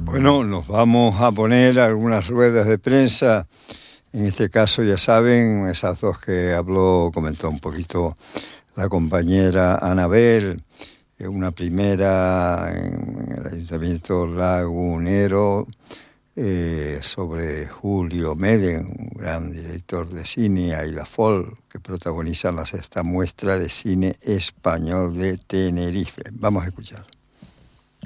Bueno, nos vamos a poner algunas ruedas de prensa. En este caso, ya saben, esas dos que comentó un poquito la compañera Anabel. Una primera en el Ayuntamiento Lagunero sobre Julio Meden, un gran director de cine, Aida Fol, que protagoniza la sexta muestra de cine español de Tenerife. Vamos a escuchar.